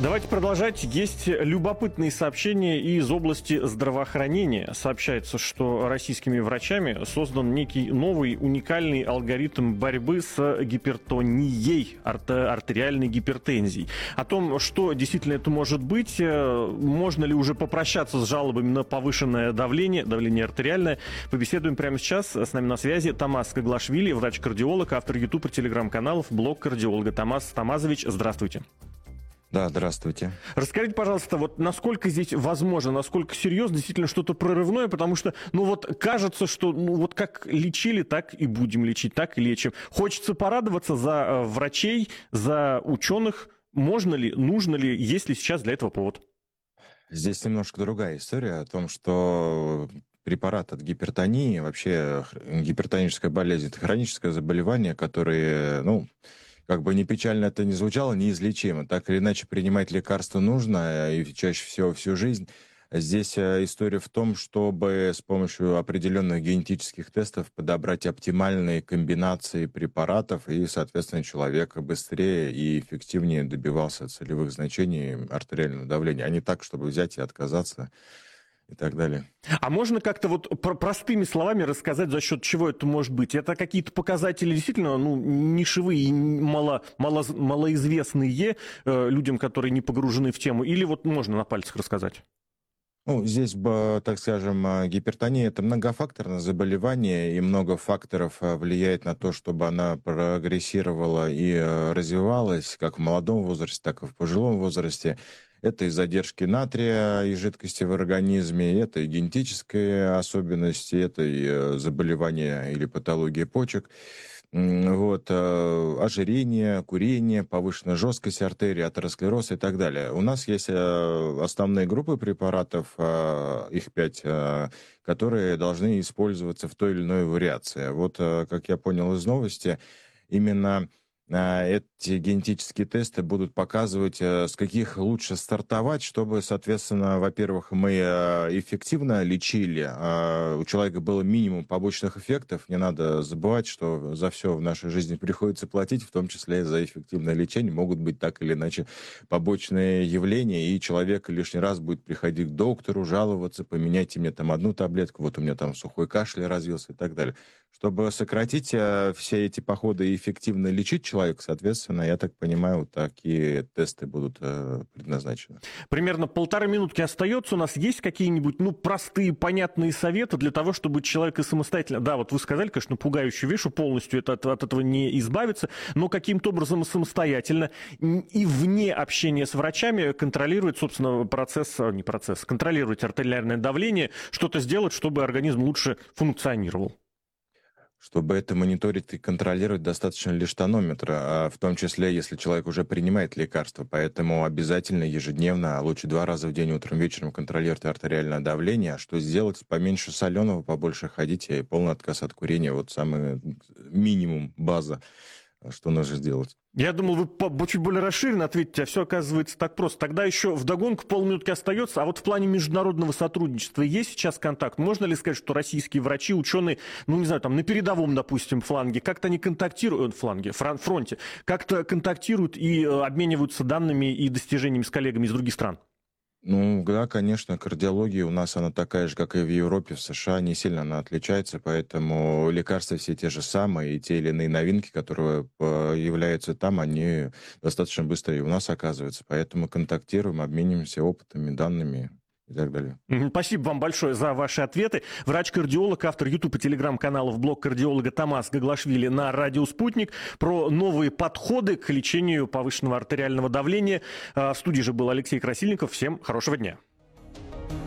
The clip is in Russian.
Давайте продолжать. Есть любопытные сообщения из области здравоохранения. Сообщается, что российскими врачами создан некий новый уникальный алгоритм борьбы с гипертонией, артериальной гипертензией. О том, что действительно это может быть, можно ли уже попрощаться с жалобами на повышенное давление артериальное, побеседуем прямо сейчас. С нами на связи Томас Гаглашвили, врач-кардиолог, автор YouTube и телеграм-каналов «Блог кардиолога». Томас Томазович, здравствуйте. Да, здравствуйте. Расскажите, пожалуйста, вот насколько здесь возможно, насколько серьезно, действительно что-то прорывное, потому что, кажется, что, как лечили, так и будем лечить, так и лечим. Хочется порадоваться за врачей, за ученых. Можно ли, нужно ли, есть ли сейчас для этого повод? Здесь немножко другая история о том, что препарат от гипертонии, вообще гипертоническая болезнь, это хроническое заболевание, которое, как бы ни печально это ни звучало, неизлечимо. Так или иначе, принимать лекарства нужно, и чаще всего всю жизнь. Здесь история в том, чтобы с помощью определенных генетических тестов подобрать оптимальные комбинации препаратов, и, соответственно, человек быстрее и эффективнее добивался целевых значений артериального давления, а не так, чтобы взять и отказаться и так далее. А можно как-то простыми словами рассказать, за счет чего это может быть? Это какие-то показатели действительно нишевые, малоизвестные людям, которые не погружены в тему? Или можно на пальцах рассказать? Здесь, так скажем, гипертония – это многофакторное заболевание, и много факторов влияет на то, чтобы она прогрессировала и развивалась как в молодом возрасте, так и в пожилом возрасте. Это и задержки натрия и жидкости в организме, это и генетические особенности, это и заболевания или патология почек. Ожирение, курение, повышенная жесткость артерии, атеросклероз и так далее. У нас есть основные группы препаратов, их 5, которые должны использоваться в той или иной вариации. Как я понял из новости, именно эти генетические тесты будут показывать, с каких лучше стартовать, чтобы, соответственно, во-первых, мы эффективно лечили, у человека было минимум побочных эффектов. Не надо забывать, что за все в нашей жизни приходится платить, в том числе и за эффективное лечение. Могут быть так или иначе побочные явления, и человек лишний раз будет приходить к доктору, жаловаться, поменяйте мне там одну таблетку, у меня там сухой кашель развился и так далее. Чтобы сократить все эти походы и эффективно лечить человека, соответственно, я так понимаю, такие тесты будут предназначены. Примерно 1,5 минутки остается. У нас есть какие-нибудь, простые, понятные советы для того, чтобы человек и самостоятельно... Да, вы сказали, конечно, пугающую вещь, полностью от этого не избавиться, но каким-то образом самостоятельно и вне общения с врачами контролировать, собственно, контролировать артериальное давление, что-то сделать, чтобы организм лучше функционировал. Чтобы это мониторить и контролировать, достаточно лишь тонометра, в том числе, если человек уже принимает лекарства. Поэтому обязательно ежедневно, а лучше 2 раза в день, утром, вечером контролировать артериальное давление. А что сделать? Поменьше соленого, побольше ходить и полный отказ от курения. Самый минимум, база, что нужно сделать. Я думал, вы чуть более расширенно ответите, а все оказывается так просто. Тогда еще вдогонку полминутки остается. А в плане международного сотрудничества есть сейчас контакт? Можно ли сказать, что российские врачи, ученые, на передовом, допустим, фланге, как-то они контактируют, фронте, как-то контактируют и обмениваются данными и достижениями с коллегами из других стран? Да, конечно, кардиология у нас она такая же, как и в Европе, в США, не сильно она отличается, поэтому лекарства все те же самые, и те или иные новинки, которые появляются там, они достаточно быстро и у нас оказываются, поэтому контактируем, обмениваемся опытами, данными и так далее. Спасибо вам большое за ваши ответы. Врач-кардиолог, автор YouTube и телеграм-каналов «Блог кардиолога» Томас Гаглашвили на радио «Спутник» про новые подходы к лечению повышенного артериального давления. В студии же был Алексей Красильников. Всем хорошего дня.